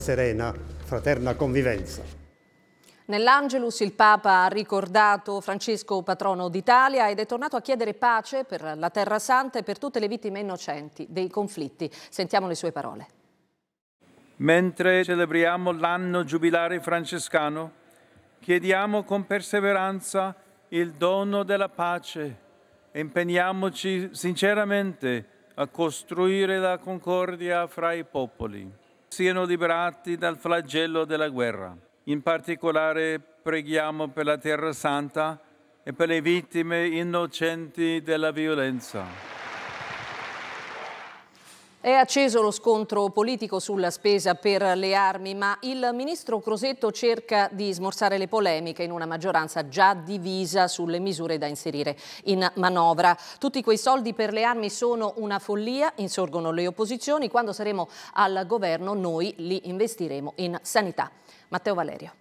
serena, fraterna convivenza. Nell'Angelus il Papa ha ricordato Francesco patrono d'Italia ed è tornato a chiedere pace per la Terra Santa e per tutte le vittime innocenti dei conflitti. Sentiamo le sue parole. Mentre celebriamo l'anno giubilare francescano, chiediamo con perseveranza il dono della pace e impegniamoci sinceramente a costruire la concordia fra i popoli. Siano liberati dal flagello della guerra. In particolare preghiamo per la Terra Santa e per le vittime innocenti della violenza. È acceso lo scontro politico sulla spesa per le armi, ma il ministro Crosetto cerca di smorzare le polemiche in una maggioranza già divisa sulle misure da inserire in manovra. Tutti quei soldi per le armi sono una follia, insorgono le opposizioni. Quando saremo al governo noi li investiremo in sanità. Matteo Valerio.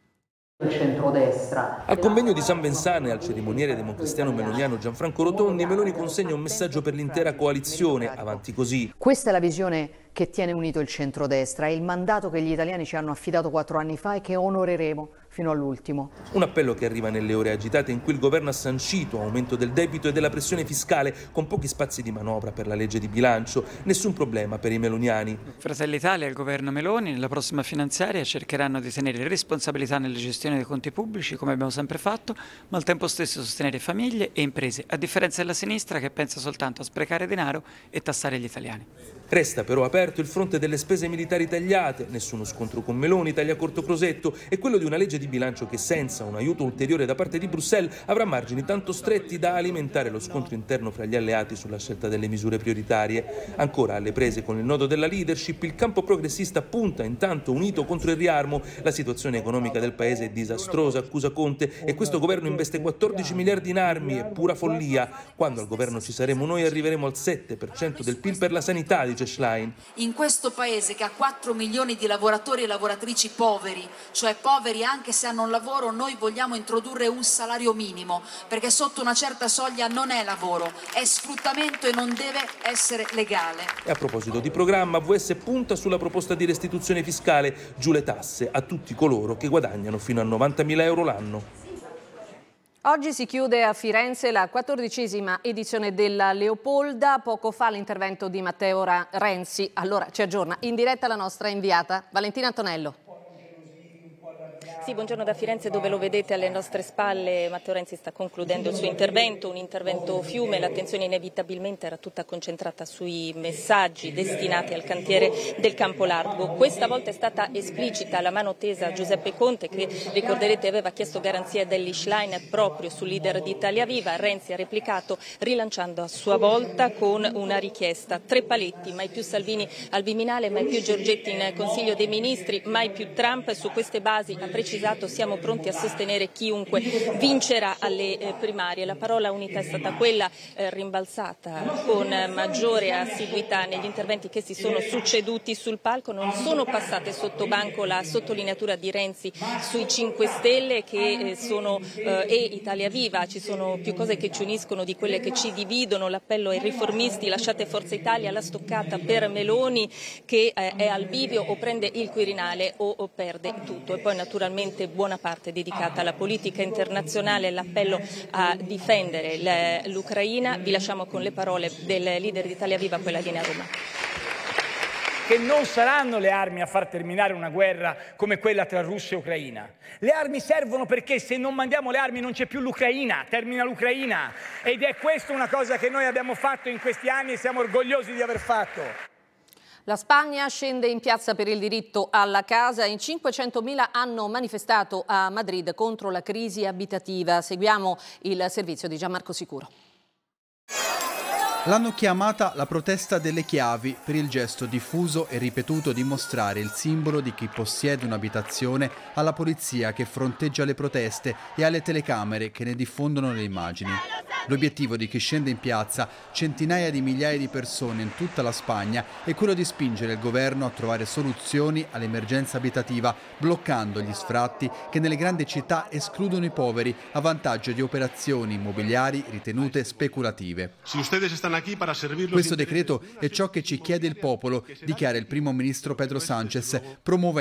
Centrodestra. Al convegno di San Bensane e al cerimoniere democristiano meloniano Gianfranco Rotondi, Meloni consegna un messaggio per l'intera coalizione: avanti così. Questa è la visione che tiene unito il centrodestra, è il mandato che gli italiani ci hanno affidato 4 anni fa e che onoreremo fino all'ultimo. Un appello che arriva nelle ore agitate in cui il governo ha sancito aumento del debito e della pressione fiscale, con pochi spazi di manovra per la legge di bilancio. Nessun problema per i meloniani. Fratelli Italia e il governo Meloni nella prossima finanziaria cercheranno di tenere responsabilità nella gestione dei conti pubblici, come abbiamo sempre fatto, ma al tempo stesso sostenere famiglie e imprese, a differenza della sinistra che pensa soltanto a sprecare denaro e tassare gli italiani. Resta però aperto il fronte delle spese militari tagliate, nessuno scontro con Meloni, tagliacorto Crosetto, e quello di una legge di bilancio che senza un aiuto ulteriore da parte di Bruxelles avrà margini tanto stretti da alimentare lo scontro interno fra gli alleati sulla scelta delle misure prioritarie. Ancora alle prese con il nodo della leadership, il campo progressista punta intanto unito contro il riarmo. La situazione economica del paese è disastrosa, accusa Conte, e questo governo investe 14 miliardi in armi, è pura follia. Quando al governo ci saremo noi arriveremo al 7% del PIL per la sanità, dice Schlein. In questo paese che ha 4 milioni di lavoratori e lavoratrici poveri, cioè poveri anche se hanno un lavoro, noi vogliamo introdurre un salario minimo, perché sotto una certa soglia non è lavoro, è sfruttamento e non deve essere legale. E a proposito di programma, VS punta sulla proposta di restituzione fiscale, giù le tasse a tutti coloro che guadagnano fino a 90.000 euro l'anno. Oggi si chiude a Firenze la 14ª edizione della Leopolda. Poco fa l'intervento di Matteo Renzi. Allora ci aggiorna in diretta la nostra inviata Valentina Antonello. Sì, buongiorno da Firenze, dove lo vedete alle nostre spalle. Matteo Renzi sta concludendo il suo intervento, un intervento fiume. L'attenzione inevitabilmente era tutta concentrata sui messaggi destinati al cantiere del Campo Largo. Questa volta è stata esplicita la mano tesa a Giuseppe Conte, che ricorderete aveva chiesto garanzie degli Schlein proprio sul leader di Italia Viva. Renzi ha replicato rilanciando a sua volta con una richiesta: 3 paletti, mai più Salvini al Viminale, mai più Giorgetti in Consiglio dei Ministri, mai più Trump. Su queste basi ha precisato: siamo pronti a sostenere chiunque vincerà alle primarie. La parola unità è stata quella rimbalzata con maggiore assiduità negli interventi che si sono succeduti sul palco. Non sono passate sotto banco la sottolineatura di Renzi sui 5 Stelle che sono e Italia Viva. Ci sono più cose che ci uniscono di quelle che ci dividono. L'appello ai riformisti: lasciate Forza Italia, la stoccata per Meloni che è al bivio, o prende il Quirinale o perde tutto. E poi naturalmente buona parte dedicata alla politica internazionale, l'appello a difendere l'Ucraina. Vi lasciamo con le parole del leader di Italia Viva, quella di Roma. Che non saranno le armi a far terminare una guerra come quella tra Russia e Ucraina. Le armi servono perché se non mandiamo le armi non c'è più l'Ucraina, termina l'Ucraina. Ed è questa una cosa che noi abbiamo fatto in questi anni e siamo orgogliosi di aver fatto. La Spagna scende in piazza per il diritto alla casa. In 500.000 hanno manifestato a Madrid contro la crisi abitativa. Seguiamo il servizio di Gianmarco Sicuro. L'hanno chiamata la protesta delle chiavi per il gesto diffuso e ripetuto di mostrare il simbolo di chi possiede un'abitazione alla polizia che fronteggia le proteste e alle telecamere che ne diffondono le immagini. L'obiettivo di chi scende in piazza, centinaia di migliaia di persone in tutta la Spagna, è quello di spingere il governo a trovare soluzioni all'emergenza abitativa, bloccando gli sfratti che nelle grandi città escludono i poveri a vantaggio di operazioni immobiliari ritenute speculative. Si ustedes están Questo decreto è ciò che ci chiede il popolo, dichiara il primo ministro Pedro Sánchez, promuovendo